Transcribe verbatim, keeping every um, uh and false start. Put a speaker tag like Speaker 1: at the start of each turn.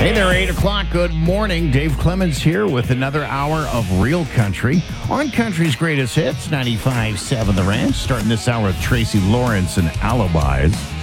Speaker 1: Hey there, eight o'clock. Good morning. Dave Clemens here with another hour of Real Country on Country's Greatest Hits, ninety-five point seven The Ranch. Starting this hour with Tracy Lawrence and Alibis.